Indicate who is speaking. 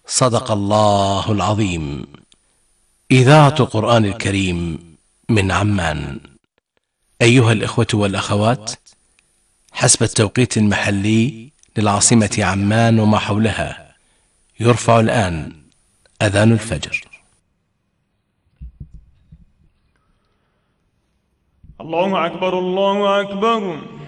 Speaker 1: صدق الله العظيم. إذاعة قرآن الكريم من عمان. أيها الإخوة والأخوات، حسب التوقيت المحلي للعاصمة عمان وما حولها، يرفع الآن أذان الفجر.
Speaker 2: الله أكبر الله أكبر.